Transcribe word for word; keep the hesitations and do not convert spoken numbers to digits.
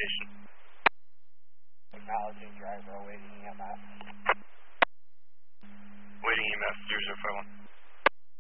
location. Acknowledging driver awaiting E M S. Waiting E M S, zero zero five one.